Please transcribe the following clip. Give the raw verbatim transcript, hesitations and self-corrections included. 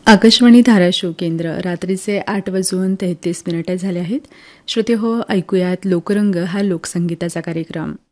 आकाशवाणी धाराशिव केंद्र रात्रीचे आठ वाजून तेहतीस मिनिटे झाले आहेत. श्रोते हो, ऐकूयात लोकरंग हा लोकसंगीताचा कार्यक्रम.